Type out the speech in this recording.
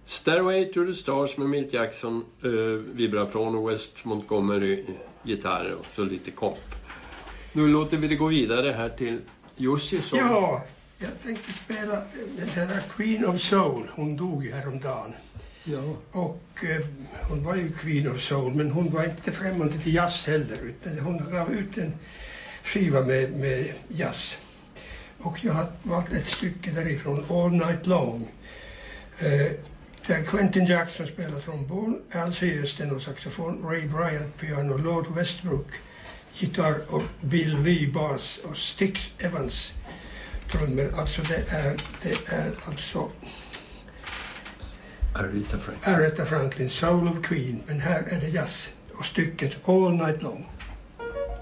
Stairway to the Stars med Milt Jackson, vibrafon och West Montgomery gitarr och så lite komp. Nu låter vi det gå vidare här till Jussi. Ja, jag tänkte spela den här Queen of Soul. Hon dog ju häromdagen. Ja. Och hon var ju Queen of Soul, men hon var inte främmande till jazz heller. Utan hon gav ut en skiva med jazz. Och jag har valt ett stycke därifrån, All Night Long. Där Quentin Jackson spelar trombon, Al Searsten och saxofon, Ray Bryant piano, Lord Westbrook gitarr och Bill Lee bas och Styx Evans trummor. Alltså det är alltså Aretha Franklin, Soul of Queen, men här är det jazz och stycket All Night Long.